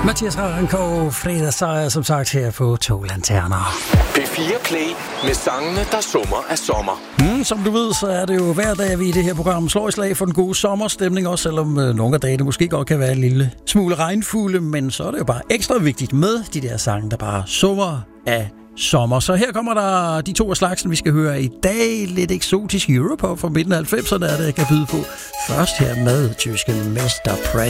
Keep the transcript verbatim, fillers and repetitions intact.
Mathias Rarenko, fredagssejr, som sagt, her på To Lanterner. P fire Play med sangene, der summer af sommer. Mm, som du ved, så er det jo hver dag, vi i det her program slår i slag for den gode sommerstemning, også selvom øh, nogle af dagene måske godt kan være en lille smule regnfulde, men så er det jo bare ekstra vigtigt med de der sange, der bare summer af sommer. Så her kommer der de to af slagsen, vi skal høre i dag. Lidt eksotisk Europop fra midten af halvfemserne er det, jeg kan byde på. Først her med tyske Mister Presley.